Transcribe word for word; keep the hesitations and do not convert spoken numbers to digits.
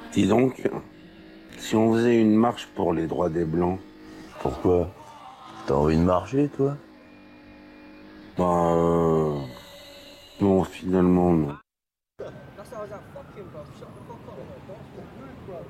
Dis donc, si on faisait une marche pour les droits des Blancs, Pourquoi? T'as envie de marcher, toi? bah, euh, non, finalement, non.